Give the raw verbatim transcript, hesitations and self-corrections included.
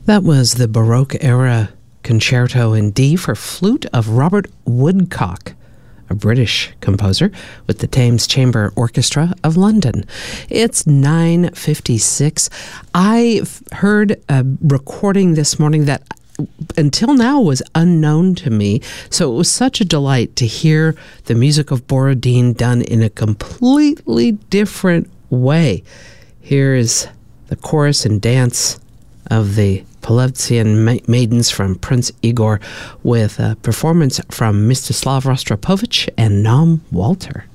That was the Baroque-era Concerto in D for flute of Robert Woodcock, a British composer with the Thames Chamber Orchestra of London. It's nine fifty-six. I heard a recording this morning that until now was unknown to me, so it was such a delight to hear the music of Borodin done in a completely different way. Here is the chorus and dance of the Polevtsian ma- Maidens from Prince Igor with a performance from Mstislav Rostropovich and Noam Walter.